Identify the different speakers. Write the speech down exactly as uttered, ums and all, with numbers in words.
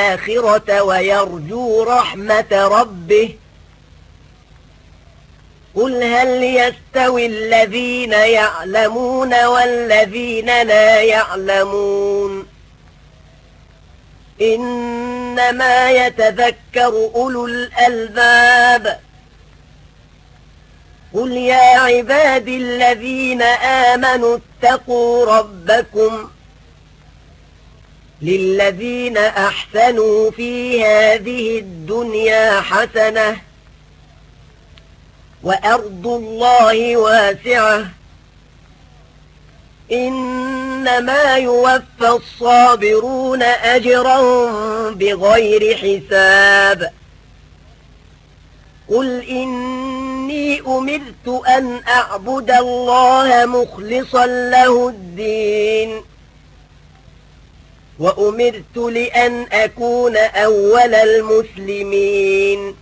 Speaker 1: الآخرة ويرجو رحمة ربه قل هل يستوي الذين يعلمون والذين لا يعلمون إنما يتذكر أولو الألباب قل يا عبادي الذين آمنوا اتقوا ربكم للذين أحسنوا في هذه الدنيا حسنة وأرض الله واسعة إنما يوفى الصابرون أجرهم بغير حساب قل إني أمرت أن أعبد الله مخلصا له الدين وأمرت لأن أكون أول المسلمين